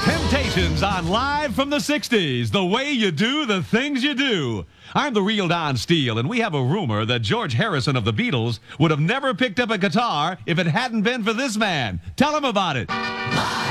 Temptations on Live from the 60s, the way you do the things you do. I'm the real Don Steele, and we have a rumor that George Harrison of the Beatles would have never picked up a guitar if it hadn't been for this man. Tell him about it.